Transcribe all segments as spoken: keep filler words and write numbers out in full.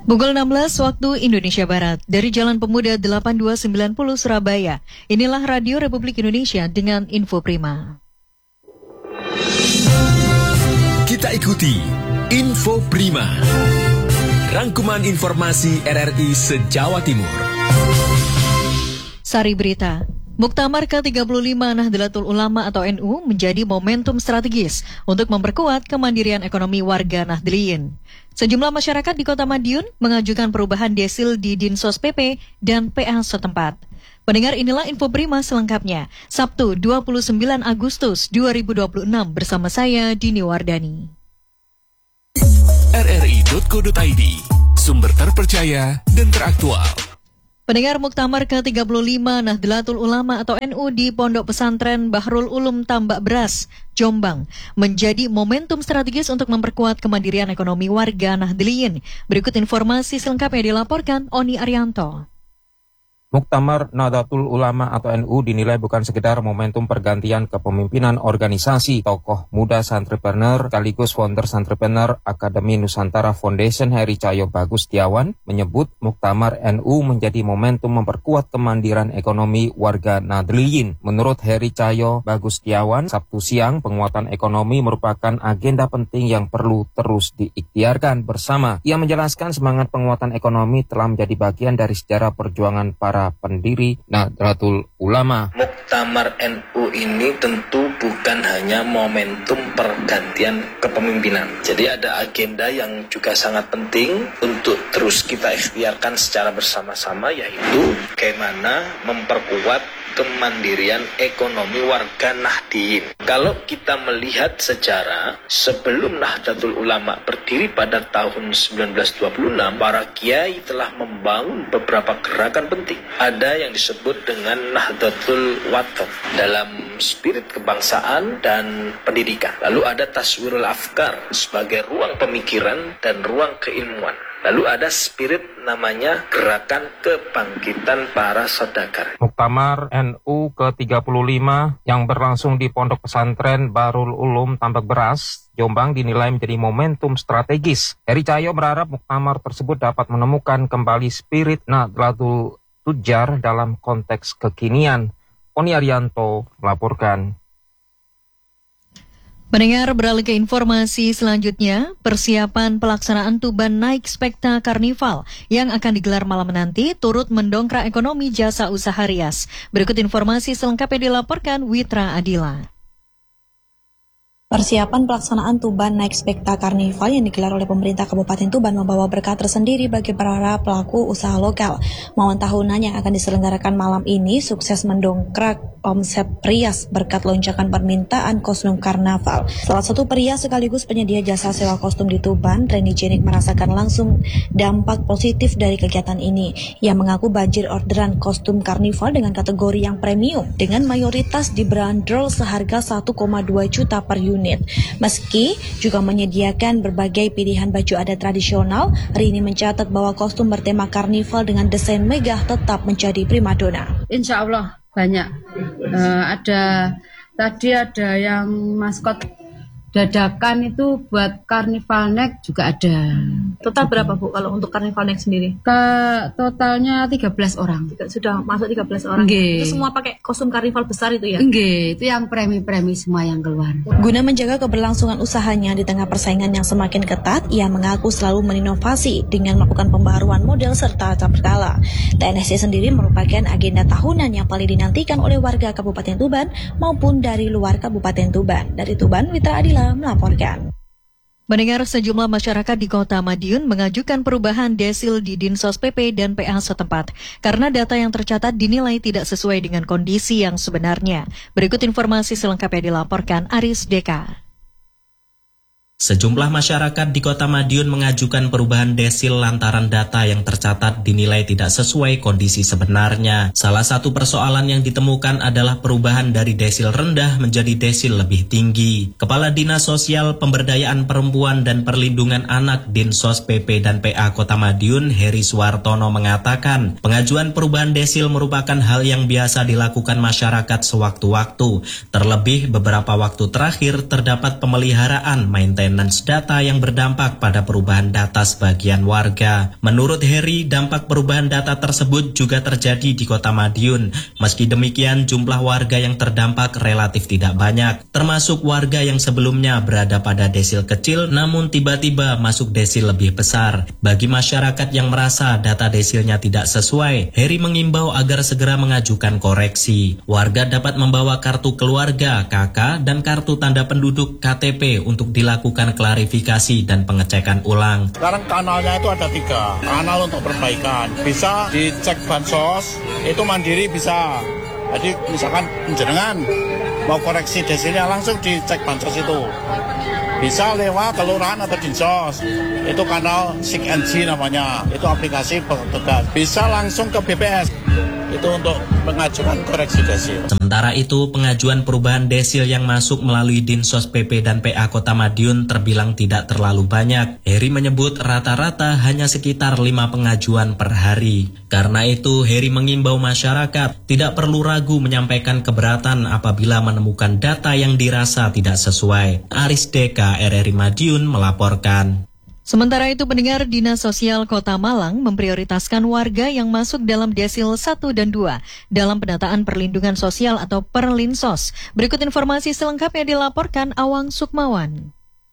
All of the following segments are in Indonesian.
Pukul enam belas waktu Indonesia Barat, dari Jalan Pemuda delapan dua sembilan nol Surabaya. Inilah Radio Republik Indonesia dengan Info Prima. Kita ikuti Info Prima, rangkuman informasi R R I se-Jawa Timur. Sari berita. Muktamar ke tiga puluh lima Nahdlatul Ulama atau N U menjadi momentum strategis untuk memperkuat kemandirian ekonomi warga Nahdliyin. Sejumlah masyarakat di Kota Madiun mengajukan perubahan desil di Dinsos P P dan P A setempat. Pendengar, inilah Info Prima selengkapnya. Sabtu dua puluh sembilan Agustus dua ribu dua puluh enam bersama saya Dini Wardani. R R I titik co titik I D, sumber terpercaya dan teraktual. Pendengar, Muktamar ke tiga puluh lima Nahdlatul Ulama atau N U di Pondok Pesantren Bahrul Ulum Tambak Beras, Jombang, menjadi momentum strategis untuk memperkuat kemandirian ekonomi warga Nahdliyin. Berikut informasi selengkapnya dilaporkan Oni Arianto. Muktamar Nahdlatul Ulama atau N U dinilai bukan sekedar momentum pergantian kepemimpinan organisasi. Tokoh muda santrepreneur sekaligus founder Santrepreneur Akademi Nusantara Foundation Heri Cahyo Bagus Setiawan menyebut Muktamar N U menjadi momentum memperkuat kemandirian ekonomi warga Nahdliyin. Menurut Heri Cahyo Bagus Setiawan, Sabtu siang penguatan ekonomi merupakan agenda penting yang perlu terus diikhtiarkan bersama. Ia menjelaskan semangat penguatan ekonomi telah menjadi bagian dari sejarah perjuangan para pendiri Nahdlatul Ulama. Muktamar N U ini tentu bukan hanya momentum pergantian kepemimpinan. Jadi ada agenda yang juga sangat penting untuk terus kita ikhtiarkan secara bersama-sama, yaitu bagaimana memperkuat kemandirian ekonomi warga Nahdliyin. Kalau kita melihat sejarah, sebelum Nahdlatul Ulama berdiri pada tahun sembilan belas dua puluh enam, para kiai telah membangun beberapa gerakan penting. Ada yang disebut dengan Nahdlatul Wathan dalam spirit kebangsaan dan pendidikan. Lalu ada Taswirul Afkar sebagai ruang pemikiran dan ruang keilmuan. Lalu ada spirit namanya Gerakan Kebangkitan Para Saudagar. Muktamar N U ke tiga puluh lima yang berlangsung di Pondok Pesantren Bahrul Ulum Tambak Beras, Jombang dinilai menjadi momentum strategis. Heri Cahyo berharap muktamar tersebut dapat menemukan kembali spirit Nahdlatul Tujar dalam konteks kekinian. Oni Arianto melaporkan. Mendengar, beralih ke informasi selanjutnya, persiapan pelaksanaan Tuban Naik Spekta Karnival yang akan digelar malam nanti turut mendongkrak ekonomi jasa usaha rias. Berikut informasi selengkapnya dilaporkan Witra Adila. Persiapan pelaksanaan Tuban Naik Spekta Karnival yang digelar oleh pemerintah Kabupaten Tuban membawa berkah tersendiri bagi para pelaku usaha lokal. Momen tahunan yang akan diselenggarakan malam ini sukses mendongkrak omset rias berkat lonjakan permintaan kostum karnaval. Salah satu perias sekaligus penyedia jasa sewa kostum di Tuban, Reni Jenik, merasakan langsung dampak positif dari kegiatan ini. Ia mengaku banjir orderan kostum karnival dengan kategori yang premium dengan mayoritas dibanderol seharga satu koma dua juta per unit. Meski juga menyediakan berbagai pilihan baju adat tradisional, Rini mencatat bahwa kostum bertema karnival dengan desain megah tetap menjadi primadona. Insya Allah banyak. Uh, ada tadi ada yang maskot dadakan itu buat Carnival Next juga ada. Total berapa, Bu, kalau untuk Carnival Next sendiri? Ke totalnya tiga belas orang. Sudah masuk tiga belas orang. Nggih. Itu semua pakai kostum karnival besar itu ya? Nggih, itu yang premi-premi semua yang keluar. Guna menjaga keberlangsungan usahanya di tengah persaingan yang semakin ketat, ia mengaku selalu berinovasi dengan melakukan pembaharuan model serta tak berkala. T N S C sendiri merupakan agenda tahunan yang paling dinantikan oleh warga Kabupaten Tuban maupun dari luar Kabupaten Tuban. Dari Tuban, Witra Adila melaporkan. Mendengar, sejumlah masyarakat di Kota Madiun mengajukan perubahan desil di Dinsos P P dan P A setempat karena data yang tercatat dinilai tidak sesuai dengan kondisi yang sebenarnya. Berikut informasi selengkapnya dilaporkan Aris Deka. Sejumlah masyarakat di Kota Madiun mengajukan perubahan desil lantaran data yang tercatat dinilai tidak sesuai kondisi sebenarnya. Salah satu persoalan yang ditemukan adalah perubahan dari desil rendah menjadi desil lebih tinggi. Kepala Dinas Sosial Pemberdayaan Perempuan dan Perlindungan Anak Dinsos P P dan P A Kota Madiun, Heri Suwartono, mengatakan pengajuan perubahan desil merupakan hal yang biasa dilakukan masyarakat sewaktu-waktu. Terlebih beberapa waktu terakhir terdapat pemeliharaan maintenance maintenance data yang berdampak pada perubahan data sebagian warga. Menurut Heri, dampak perubahan data tersebut juga terjadi di Kota Madiun. Meski demikian, jumlah warga yang terdampak relatif tidak banyak, termasuk warga yang sebelumnya berada pada desil kecil namun tiba-tiba masuk desil lebih besar. Bagi masyarakat yang merasa data desilnya tidak sesuai, Heri mengimbau agar segera mengajukan koreksi. Warga dapat membawa kartu keluarga K K dan kartu tanda penduduk K T P untuk dilakukan klarifikasi dan pengecekan ulang. Sekarang kanalnya itu ada tiga, kanal untuk perbaikan. Bisa dicek bansos, itu mandiri bisa. Jadi misalkan jenengan mau koreksi desilnya langsung dicek bansos itu. Bisa lewat kelurahan atau dinsos, itu kanal S I K N G namanya, itu aplikasi petugas. Bisa langsung ke B P S, itu untuk mengajukan koreksi desil. Sementara itu, pengajuan perubahan desil yang masuk melalui Dinsos P P dan P A Kota Madiun terbilang tidak terlalu banyak. Heri menyebut rata-rata hanya sekitar lima pengajuan per hari. Karena itu, Heri mengimbau masyarakat tidak perlu ragu menyampaikan keberatan apabila menemukan data yang dirasa tidak sesuai. Aris Deka, R R I Madiun melaporkan. Sementara itu, pendengar, Dinas Sosial Kota Malang memprioritaskan warga yang masuk dalam desil satu dan dua dalam pendataan perlindungan sosial atau Perlinsos. Berikut informasi selengkapnya dilaporkan Awang Sukmawan.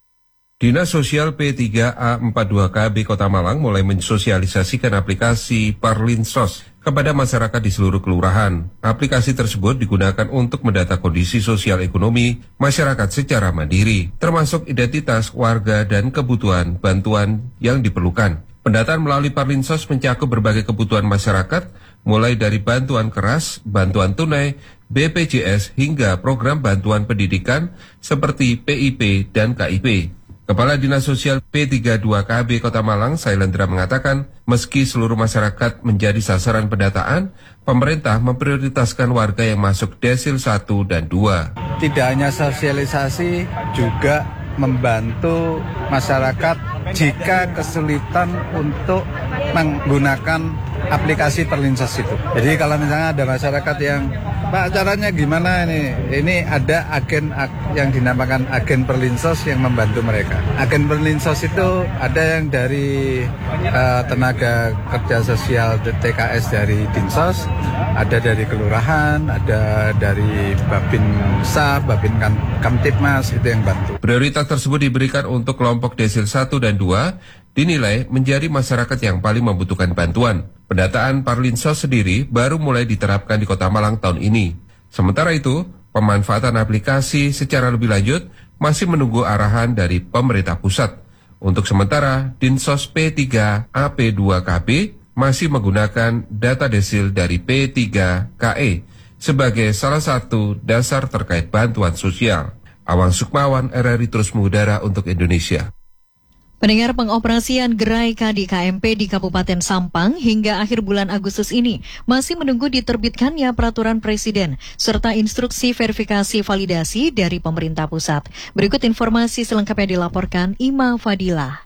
Dinas Sosial P tiga A empat dua K B Kota Malang mulai mensosialisasikan aplikasi Perlinsos kepada masyarakat di seluruh kelurahan. Aplikasi tersebut digunakan untuk mendata kondisi sosial ekonomi masyarakat secara mandiri, termasuk identitas warga dan kebutuhan bantuan yang diperlukan. Pendataan melalui Perlinsos mencakup berbagai kebutuhan masyarakat, mulai dari bantuan keras, bantuan tunai, B P J S, hingga program bantuan pendidikan seperti P I P dan K I P. Kepala Dinas Sosial P tiga dua K B Kota Malang, Sailendra, mengatakan, meski seluruh masyarakat menjadi sasaran pendataan, pemerintah memprioritaskan warga yang masuk desil satu dan dua. Tidak hanya sosialisasi, juga membantu masyarakat jika kesulitan untuk menggunakan aplikasi Perlinsos itu. Jadi kalau misalnya ada masyarakat yang, Pak, caranya gimana ini? Ini ada agen yang dinamakan agen Perlinsos yang membantu mereka. Agen Perlinsos itu ada yang dari uh, tenaga kerja sosial T K S dari Dinsos, ada dari kelurahan, ada dari Babinsa, Babin Kamtipmas, itu yang bantu. Prioritas tersebut diberikan untuk kelompok desil satu dan dua, dinilai menjadi masyarakat yang paling membutuhkan bantuan. Pendataan Perlinsos sendiri baru mulai diterapkan di Kota Malang tahun ini. Sementara itu, pemanfaatan aplikasi secara lebih lanjut masih menunggu arahan dari pemerintah pusat. Untuk sementara, Dinsos P tiga A P dua K B masih menggunakan data desil dari P tiga K E sebagai salah satu dasar terkait bantuan sosial. Awang Sukmawan, R R I terus mengudara untuk Indonesia. Pendengar, pengoperasian gerai K D K M P di Kabupaten Sampang hingga akhir bulan Agustus ini masih menunggu diterbitkannya peraturan presiden serta instruksi verifikasi validasi dari pemerintah pusat. Berikut informasi selengkapnya dilaporkan Ima Fadilah.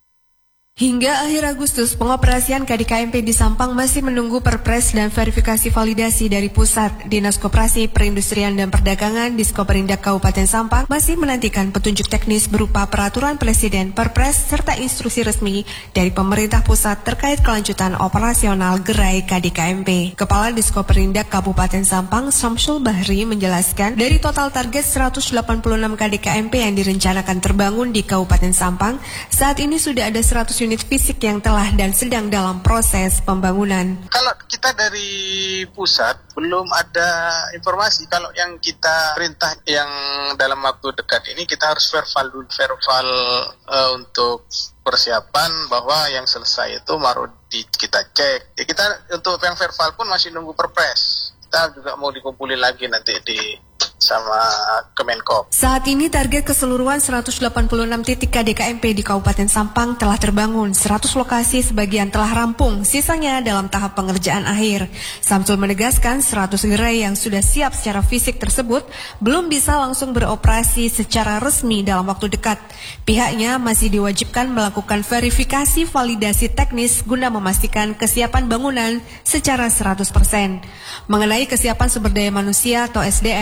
Hingga akhir Agustus, pengoperasian K D K M P di Sampang masih menunggu perpres dan verifikasi validasi dari pusat. Dinas Koperasi, Perindustrian dan Perdagangan Diskoperindak Kabupaten Sampang masih menantikan petunjuk teknis berupa peraturan presiden, perpres, serta instruksi resmi dari pemerintah pusat terkait kelanjutan operasional gerai K D K M P. Kepala Diskoperindak Kabupaten Sampang, Syamsul Bahri, menjelaskan dari total target seratus delapan puluh enam K D K M P yang direncanakan terbangun di Kabupaten Sampang, saat ini sudah ada seratus unit fisik yang telah dan sedang dalam proses pembangunan. Kalau kita dari pusat belum ada informasi. Kalau yang kita perintah yang dalam waktu dekat ini kita harus verbal dulu, verbal uh, untuk persiapan bahwa yang selesai itu baru di, kita cek. Ya, kita untuk yang verbal pun masih nunggu perpres. Kita juga mau dikumpulin lagi nanti di sama Kemenko. Saat ini target keseluruhan seratus delapan puluh enam titik K D K M P di Kabupaten Sampang telah terbangun. seratus lokasi sebagian telah rampung, sisanya dalam tahap pengerjaan akhir. Samsul menegaskan seratus gerai yang sudah siap secara fisik tersebut belum bisa langsung beroperasi secara resmi dalam waktu dekat. Pihaknya masih diwajibkan melakukan verifikasi validasi teknis guna memastikan kesiapan bangunan secara seratus persen. Mengenai kesiapan sumber daya manusia atau S D M, Samsul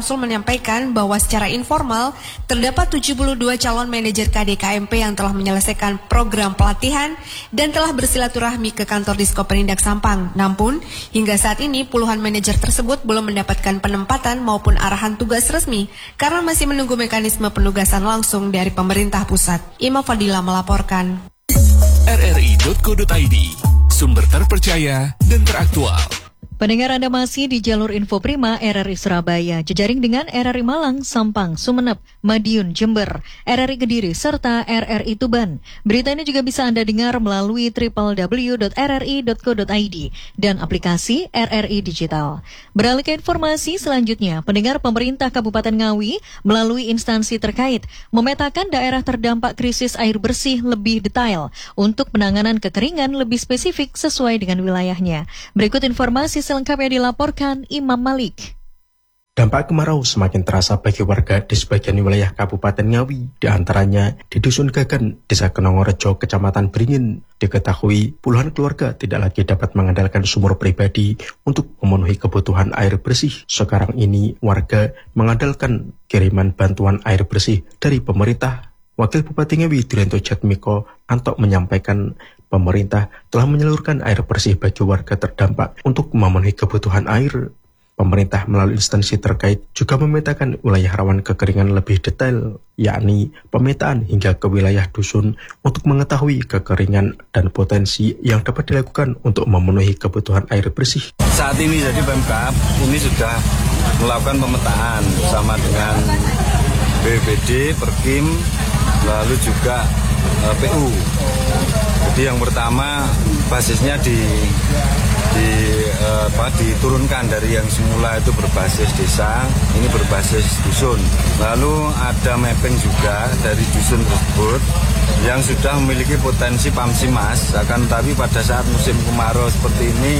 Samsul menyampaikan bahwa secara informal terdapat tujuh puluh dua calon manajer K D K M P yang telah menyelesaikan program pelatihan dan telah bersilaturahmi ke kantor Diskoperindak Sampang. Namun, hingga saat ini puluhan manajer tersebut belum mendapatkan penempatan maupun arahan tugas resmi karena masih menunggu mekanisme penugasan langsung dari pemerintah pusat. Ima Fadila melaporkan. R R I titik co titik I D, sumber terpercaya dan teraktual. Pendengar, Anda masih di jalur Info Prima R R I Surabaya, jejaring dengan R R I Malang, Sampang, Sumeneb, Madiun, Jember, R R I Kediri, serta R R I Tuban. Berita ini juga bisa Anda dengar melalui w w w titik r r i titik co titik i d dan aplikasi R R I Digital. Beralih ke informasi selanjutnya, pendengar, pemerintah Kabupaten Ngawi melalui instansi terkait memetakan daerah terdampak krisis air bersih lebih detail untuk penanganan kekeringan lebih spesifik sesuai dengan wilayahnya. Berikut informasi selengkapnya dilaporkan Imam Malik. Dampak kemarau semakin terasa bagi warga di sebagian wilayah Kabupaten Ngawi, di antaranya di Dusun Gagan, Desa Kenongorejo, Kecamatan Beringin. Diketahui puluhan keluarga tidak lagi dapat mengandalkan sumur pribadi untuk memenuhi kebutuhan air bersih. Sekarang ini warga mengandalkan kiriman bantuan air bersih dari pemerintah. Wakil Bupati Ngawi Dirento Jatmiko Antok menyampaikan pemerintah telah menyalurkan air bersih bagi warga terdampak untuk memenuhi kebutuhan air. Pemerintah melalui instansi terkait juga memetakan wilayah rawan kekeringan lebih detail, yakni pemetaan hingga ke wilayah dusun untuk mengetahui kekeringan dan potensi yang dapat dilakukan untuk memenuhi kebutuhan air bersih. Saat ini jadi Pemkab ini sudah melakukan pemetaan bersama dengan B P B D, Perkim, lalu juga uh, P U. Jadi yang pertama basisnya di di uh, apa, diturunkan dari yang semula itu berbasis desa, ini berbasis dusun. Lalu ada mapping juga dari dusun tersebut yang sudah memiliki potensi Pamsimas, akan tapi pada saat musim kemarau seperti ini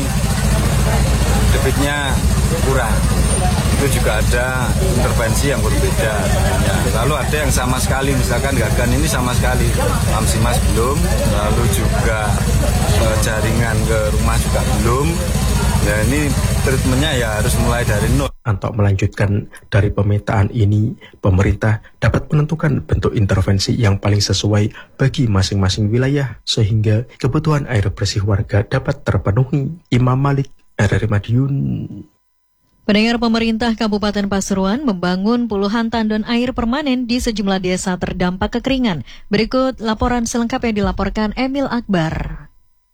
debitnya kurang. Itu juga ada intervensi yang berbeda tentunya. Lalu ada yang sama sekali, misalkan Gagan ini sama sekali Pamsimas belum, lalu juga eh, jaringan ke rumah juga belum. Ya ini treatmentnya ya harus mulai dari nol. Antok melanjutkan, dari pemetaan ini pemerintah dapat menentukan bentuk intervensi yang paling sesuai bagi masing-masing wilayah sehingga kebutuhan air bersih warga dapat terpenuhi. Imam Malik, R R I Madiun. Pendengar, pemerintah Kabupaten Pasuruan membangun puluhan tandon air permanen di sejumlah desa terdampak kekeringan. Berikut laporan selengkapnya dilaporkan Emil Akbar.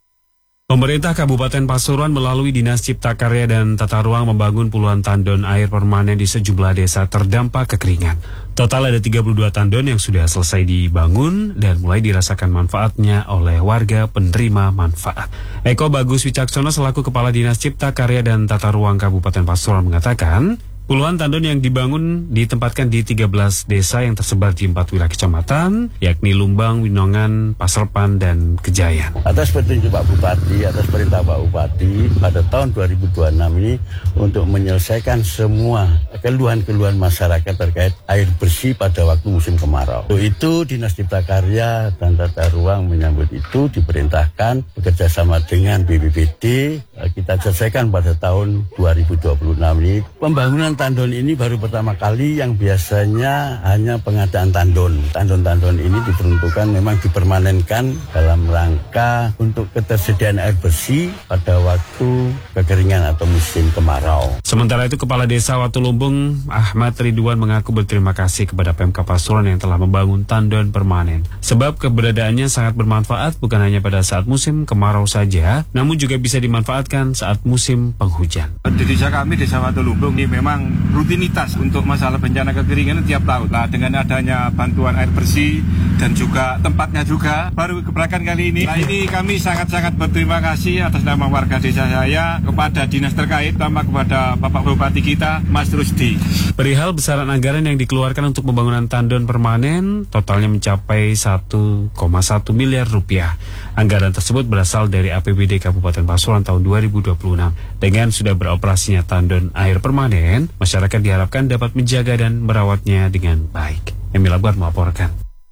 Pemerintah Kabupaten Pasuruan melalui Dinas Cipta Karya dan Tata Ruang membangun puluhan tandon air permanen di sejumlah desa terdampak kekeringan. Total ada tiga puluh dua tandon yang sudah selesai dibangun dan mulai dirasakan manfaatnya oleh warga penerima manfaat. Eko Bagus Wicaksono selaku Kepala Dinas Cipta Karya dan Tata Ruang Kabupaten Pasuruan mengatakan, puluhan tandon yang dibangun ditempatkan di tiga belas desa yang tersebar di empat wilayah kecamatan, yakni Lumbang, Winongan, Paselpan, dan Kejayan. Atas petunjuk Pak Bupati, atas perintah Pak Bupati, pada tahun dua ribu dua puluh enam ini untuk menyelesaikan semua keluhan-keluhan masyarakat terkait air bersih pada waktu musim kemarau. Untuk itu Dinas Cipta Karya dan Tata Ruang menyambut itu, diperintahkan bekerjasama dengan B P B D, kita selesaikan pada tahun dua ribu dua puluh enam ini. Pembangunan tandon ini baru pertama kali yang biasanya hanya pengadaan tandon. Tandon-tandon ini diperuntukkan memang dipermanenkan dalam rangka untuk ketersediaan air bersih pada waktu kekeringan atau musim kemarau. Sementara itu Kepala Desa Watulumbung Ahmad Ridwan mengaku berterima kasih kepada Pemkab Pasuruan yang telah membangun tandon permanen. Sebab keberadaannya sangat bermanfaat bukan hanya pada saat musim kemarau saja, namun juga bisa dimanfaatkan saat musim penghujan. Di desa kami, Desa Watulumbung, ini memang rutinitas untuk masalah bencana kekeringan tiap tahun. Nah, dengan adanya bantuan air bersih dan juga tempatnya juga baru keberatan kali ini. Nah, ini kami sangat-sangat berterima kasih atas nama warga desa saya kepada dinas terkait, terutama kepada Bapak Bupati kita, Mas Rusdi. Perihal besaran anggaran yang dikeluarkan untuk pembangunan tandon permanen totalnya mencapai satu koma satu miliar rupiah. Anggaran tersebut berasal dari A P B D Kabupaten Pasuruan tahun dua ribu dua puluh enam. Dengan sudah beroperasinya tandon air permanen, masyarakat diharapkan dapat menjaga dan merawatnya dengan baik. Emil Akbar melaporkan.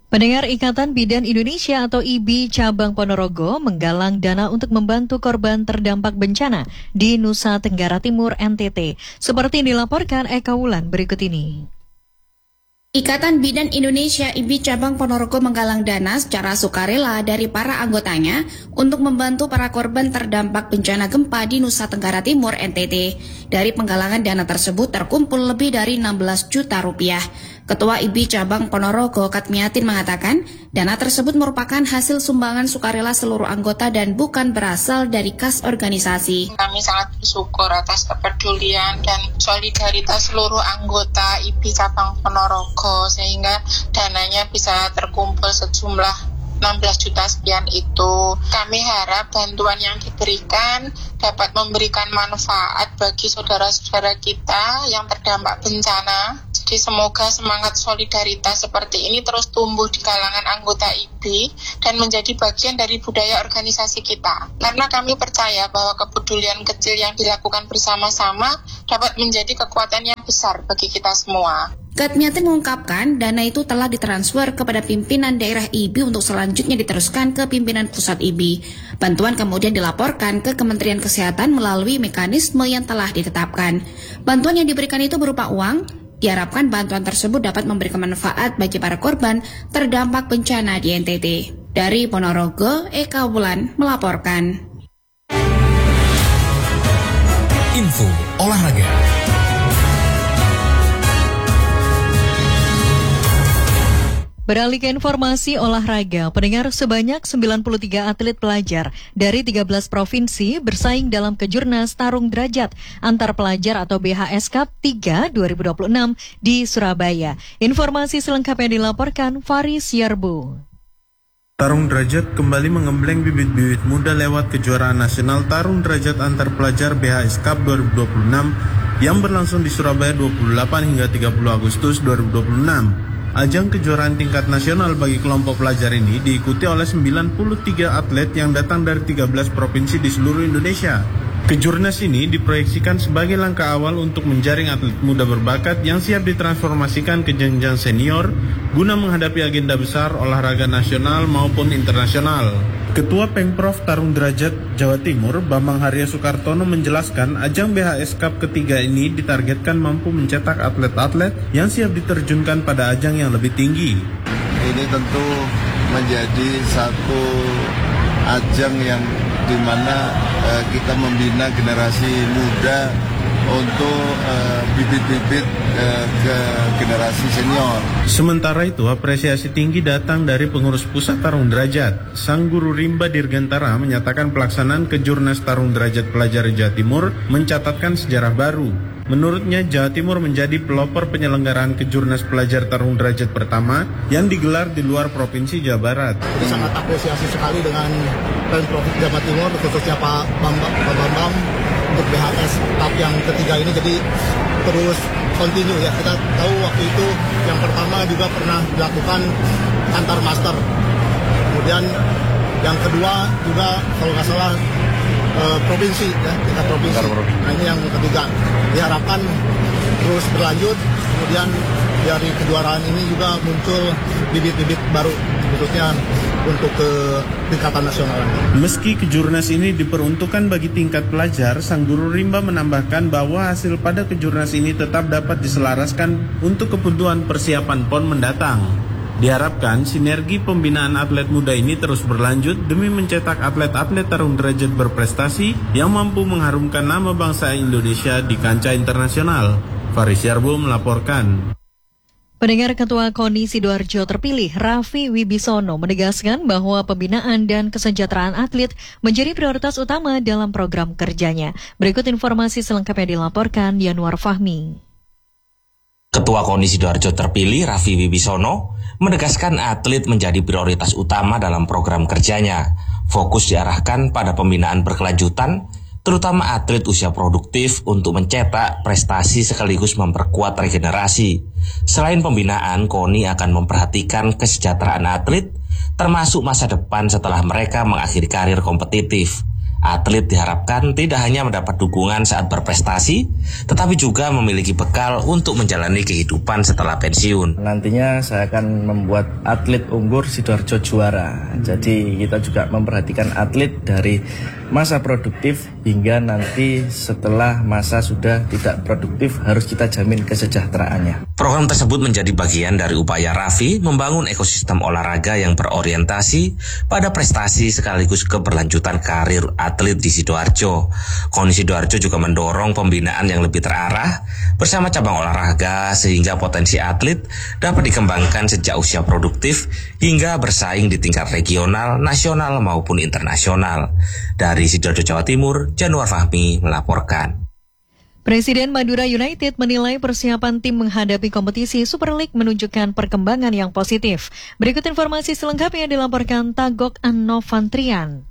Pendengar, Ikatan Bidan Indonesia atau I B I Cabang Ponorogo menggalang dana untuk membantu korban terdampak bencana di Nusa Tenggara Timur N T T. Seperti dilaporkan Eka Wulan berikut ini. Ikatan Bidan Indonesia I B I Cabang Ponorogo menggalang dana secara sukarela dari para anggotanya untuk membantu para korban terdampak bencana gempa di Nusa Tenggara Timur N T T. Dari penggalangan dana tersebut terkumpul lebih dari enam belas juta rupiah. Ketua I B I Cabang Ponorogo, Katmiatin, mengatakan dana tersebut merupakan hasil sumbangan sukarela seluruh anggota dan bukan berasal dari kas organisasi. Kami sangat bersyukur atas kepedulian dan solidaritas seluruh anggota I B I Cabang Ponorogo sehingga dananya bisa terkumpul sejumlah enam belas juta sekian itu. Kami harap bantuan yang diberikan dapat memberikan manfaat bagi saudara-saudara kita yang terdampak bencana. Jadi semoga semangat solidaritas seperti ini terus tumbuh di kalangan anggota I B I dan menjadi bagian dari budaya organisasi kita. Karena kami percaya bahwa kepedulian kecil yang dilakukan bersama-sama dapat menjadi kekuatan yang besar bagi kita semua. Katmiatin mengungkapkan dana itu telah ditransfer kepada pimpinan daerah I B I untuk selanjutnya diteruskan ke pimpinan pusat I B I. Bantuan kemudian dilaporkan ke Kementerian Kesehatan melalui mekanisme yang telah ditetapkan. Bantuan yang diberikan itu berupa uang. Diharapkan bantuan tersebut dapat memberikan manfaat bagi para korban terdampak bencana di N T T. Dari Ponorogo, Eka Wulan melaporkan. Info olahraga. Beralih ke informasi olahraga, pendengar, sebanyak sembilan puluh tiga atlet pelajar dari tiga belas provinsi bersaing dalam Kejurnas Tarung Derajat antar pelajar atau B H S Cup tiga dua ribu dua puluh enam di Surabaya. Informasi selengkapnya dilaporkan Faris Yarbu. Tarung Derajat kembali mengembleng bibit-bibit muda lewat kejuaraan nasional Tarung Derajat antar pelajar B H S Cup dua ribu dua puluh enam yang berlangsung di Surabaya dua puluh delapan hingga tiga puluh Agustus dua ribu dua puluh enam. Ajang kejuaraan tingkat nasional bagi kelompok pelajar ini diikuti oleh sembilan puluh tiga atlet yang datang dari tiga belas provinsi di seluruh Indonesia. Kejurnas ini diproyeksikan sebagai langkah awal untuk menjaring atlet muda berbakat yang siap ditransformasikan ke jenjang senior guna menghadapi agenda besar olahraga nasional maupun internasional. Ketua Pemprov Tarung Derajat Jawa Timur, Bambang Harya Soekartono, menjelaskan ajang B H S Cup ketiga ini ditargetkan mampu mencetak atlet-atlet yang siap diterjunkan pada ajang yang lebih tinggi. Ini tentu menjadi satu ajang yang dimana uh, kita membina generasi muda untuk uh, bibit-bibit uh, ke generasi senior. Sementara itu, apresiasi tinggi datang dari pengurus pusat Tarung Derajat. Sang Guru Rimba Dirgantara menyatakan pelaksanaan Kejurnas Tarung Derajat Pelajar Jawa Timur mencatatkan sejarah baru. Menurutnya, Jawa Timur menjadi pelopor penyelenggaraan Kejurnas Pelajar Tarung Derajat pertama yang digelar di luar Provinsi Jawa Barat. Jadi sangat apresiasi sekali dengan Pemprov Jawa Timur, khususnya Pak Bambang, Pak Bambang untuk B H S Cup yang ketiga ini, jadi terus continue ya. Kita tahu waktu itu yang pertama juga pernah dilakukan antar master. Kemudian yang kedua juga kalau nggak salah eh, provinsi ya, tingkat provinsi. Nah ini yang ketiga. Diharapkan terus berlanjut, kemudian dari kejuaraan ini juga muncul bibit-bibit baru, khususnya untuk ke tingkatan nasional. Meski Kejurnas ini diperuntukkan bagi tingkat pelajar, Sang Guru Rimba menambahkan bahwa hasil pada Kejurnas ini tetap dapat diselaraskan untuk kebutuhan persiapan P O N mendatang. Diharapkan sinergi pembinaan atlet muda ini terus berlanjut demi mencetak atlet-atlet tarung derajat berprestasi yang mampu mengharumkan nama bangsa Indonesia di kancah internasional. Faris Yarbo melaporkan. Pendengar, Ketua KONI Sidoarjo terpilih Raffi Wibisono menegaskan bahwa pembinaan dan kesejahteraan atlet menjadi prioritas utama dalam program kerjanya. Berikut informasi selengkapnya dilaporkan Yanuar Fahmi. Ketua KONI Sidoarjo terpilih Raffi Wibisono menegaskan atlet menjadi prioritas utama dalam program kerjanya. Fokus diarahkan pada pembinaan berkelanjutan, terutama atlet usia produktif untuk mencetak prestasi sekaligus memperkuat regenerasi. Selain pembinaan, KONI akan memperhatikan kesejahteraan atlet, termasuk masa depan setelah mereka mengakhiri karir kompetitif. Atlet diharapkan tidak hanya mendapat dukungan saat berprestasi, tetapi juga memiliki bekal untuk menjalani kehidupan setelah pensiun. Nantinya saya akan membuat atlet unggur Sidoarjo juara. Jadi kita juga memperhatikan atlet dari masa produktif hingga nanti setelah masa sudah tidak produktif harus kita jamin kesejahteraannya. Program tersebut menjadi bagian dari upaya Raffi membangun ekosistem olahraga yang berorientasi pada prestasi sekaligus keberlanjutan karir atlet di Sidoarjo. KONI Sidoarjo juga mendorong pembinaan yang lebih terarah bersama cabang olahraga sehingga potensi atlet dapat dikembangkan sejak usia produktif hingga bersaing di tingkat regional, nasional maupun internasional. Dari Sidoarjo, Jawa Timur, Januar Fahmi melaporkan. Presiden Madura United menilai persiapan tim menghadapi kompetisi Super League menunjukkan perkembangan yang positif. Berikut informasi selengkapnya dilaporkan Tagok Annovantrian.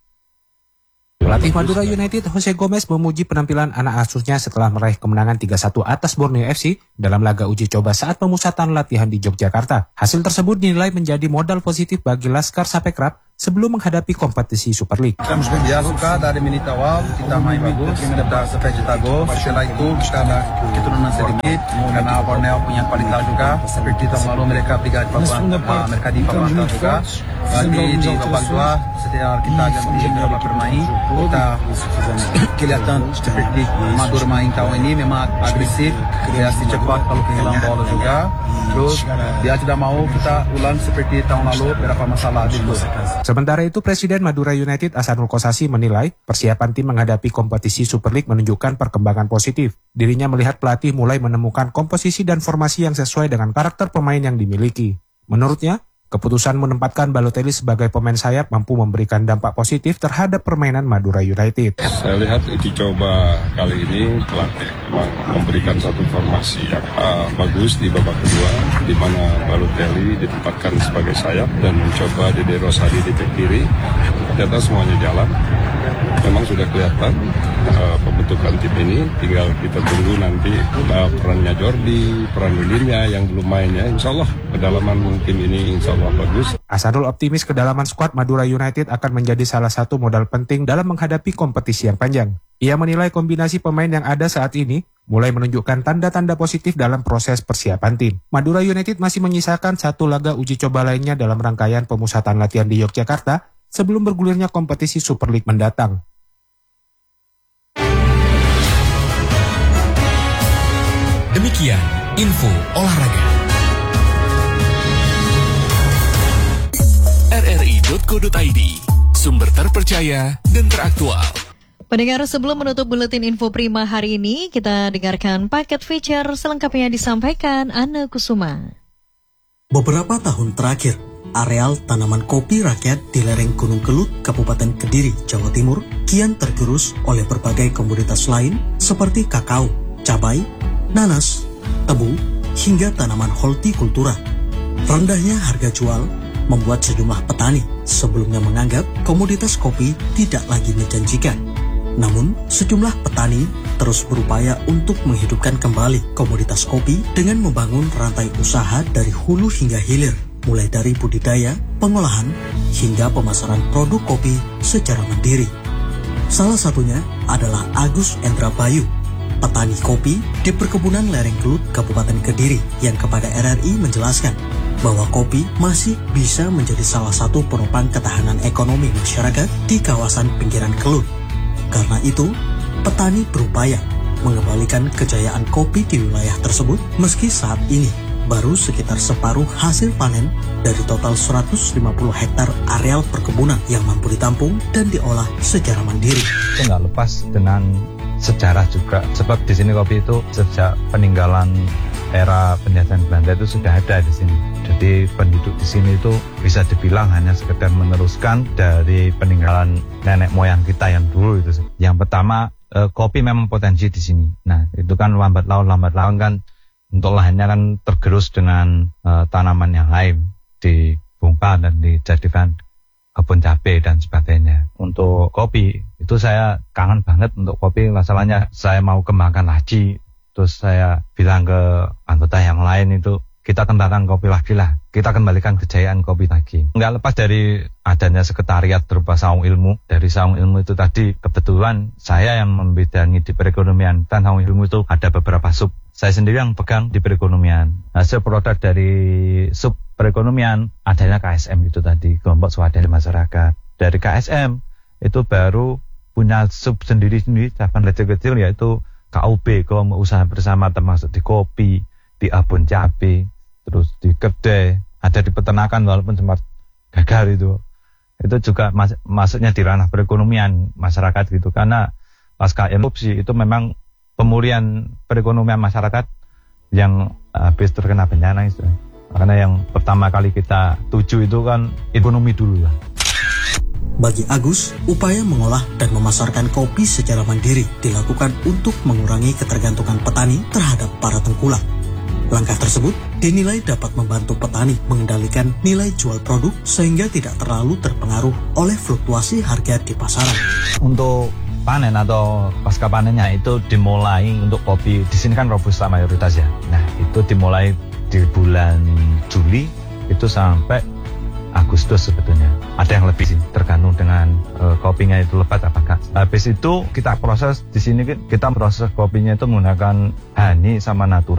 Pelatih Madura United Jose Gomez memuji penampilan anak asuhnya setelah meraih kemenangan tiga satu atas Borneo F C dalam laga uji coba saat pemusatan latihan di Yogyakarta. Hasil tersebut dinilai menjadi modal positif bagi Laskar Sapekrab sebelum menghadapi kompetisi Super League. Dia suka dari menit awal, kita main bagus, kita sampai cetak gol. Setelah itu kita ada keturunan sedikit, karena Borneo punya kualitas juga. Seperti tahun lalu mereka tiga di papan, uh, mereka di papan atas juga. Jadi di babak dua, setelah kita ganti babak bermain, kita kelihatan seperti Madura main tahun ini memang agresif, reaksi cepat kalau kehilangan bola juga. Terus dia tidak mau kita ulang seperti tahun lalu berapa masalah di itu. Sementara itu, Presiden Madura United Ahsanul Kossasi menilai persiapan tim menghadapi kompetisi Super League menunjukkan perkembangan positif. Dirinya melihat pelatih mulai menemukan komposisi dan formasi yang sesuai dengan karakter pemain yang dimiliki. Menurutnya, keputusan menempatkan Balotelli sebagai pemain sayap mampu memberikan dampak positif terhadap permainan Madura United. Saya lihat uji coba kali ini pelatih memang memberikan satu formasi yang uh, bagus di babak kedua, di mana Balotelli ditempatkan sebagai sayap dan mencoba Dede Rosadi di bek kiri. Ternyata semuanya jalan. Memang sudah kelihatan uh, pembentukan tim ini, tinggal kita tunggu nanti uh, perannya Jordi, peran Lilinnya yang belum mainnya. Insya Allah kedalaman tim ini insya Allah bagus. Ahsanul optimis kedalaman skuad Madura United akan menjadi salah satu modal penting dalam menghadapi kompetisi yang panjang. Ia menilai kombinasi pemain yang ada saat ini mulai menunjukkan tanda-tanda positif dalam proses persiapan tim. Madura United masih menyisakan satu laga uji coba lainnya dalam rangkaian pemusatan latihan di Yogyakarta sebelum bergulirnya kompetisi Super League mendatang. Demikian info olahraga. R R I titik co titik I D, sumber terpercaya dan teraktual. Pendengar, sebelum menutup buletin info Prima hari ini, kita dengarkan paket feature selengkapnya disampaikan Ana Kusuma. Beberapa tahun terakhir, areal tanaman kopi rakyat di lereng Gunung Kelut, Kabupaten Kediri, Jawa Timur, kian tergerus oleh berbagai komoditas lain seperti kakao, cabai, nanas, tebu, hingga tanaman hortikultura. Rendahnya harga jual membuat sejumlah petani sebelumnya menganggap komoditas kopi tidak lagi menjanjikan. Namun, sejumlah petani terus berupaya untuk menghidupkan kembali komoditas kopi dengan membangun rantai usaha dari hulu hingga hilir, mulai dari budidaya, pengolahan, hingga pemasaran produk kopi secara mandiri. Salah satunya adalah Agus Endra Bayu, petani kopi di perkebunan lereng Kelut, Kabupaten Kediri, yang kepada R R I menjelaskan bahwa kopi masih bisa menjadi salah satu penopang ketahanan ekonomi masyarakat di kawasan pinggiran Kelut. Karena itu, petani berupaya mengembalikan kejayaan kopi di wilayah tersebut meski saat ini baru sekitar separuh hasil panen dari total seratus lima puluh hektar areal perkebunan yang mampu ditampung dan diolah secara mandiri. Itu nggak lepas dengan sejarah juga, sebab di sini kopi itu sejak peninggalan era penjajahan Belanda itu sudah ada di sini. Jadi penduduk di sini itu bisa dibilang hanya sekedar meneruskan dari peninggalan nenek moyang kita yang dulu itu. Yang pertama, eh, kopi memang potensi di sini. Nah, itu kan lambat laun lambat laun kan untuk lahannya kan tergerus dengan eh, tanaman yang lain, dibongkar dan dijadikan kebun cabai dan sebagainya. Untuk kopi itu saya kangen banget untuk kopi. Masalahnya saya mau kembangkan lagi. Terus saya bilang ke anggota yang lain itu, kita kembangkan kopi lagi lah. kita kembalikan kejayaan kopi lagi. Nggak lepas dari adanya sekretariat berupa Saung Ilmu. Dari Saung Ilmu itu tadi kebetulan saya yang membidangi di perekonomian, dan Saung Ilmu itu ada beberapa sub. Saya sendiri yang pegang di perekonomian. Hasil produk dari sub perekonomian adanya K S M itu tadi, kelompok swadaya masyarakat. Dari K S M itu baru punya sub sendiri-sendiri, cabang kecil-kecil, yaitu K U B, kelompok usaha bersama, termasuk di kopi, di abon cabai, terus di kedai, ada di peternakan walaupun sempat gagal itu. Itu juga mas- masuknya di ranah perekonomian masyarakat gitu, karena pasca erupsi itu memang pemulihan perekonomian masyarakat yang habis terkena bencana itu. Karena yang pertama kali kita tuju itu kan ekonomi dulu lah. Bagi Agus, upaya mengolah dan memasarkan kopi secara mandiri dilakukan untuk mengurangi ketergantungan petani terhadap para tengkulak. Langkah tersebut dinilai dapat membantu petani mengendalikan nilai jual produk sehingga tidak terlalu terpengaruh oleh fluktuasi harga di pasaran. Untuk panen atau pasca panennya itu dimulai untuk kopi, di sini kan robusta mayoritas ya. Nah, itu dimulai di bulan Juli itu sampai Agustus sebetulnya. Ada yang lebih sih, tergantung dengan e, kopinya itu lebat apakah. Habis itu kita proses di sini, kita proses kopinya itu menggunakan honey sama natural.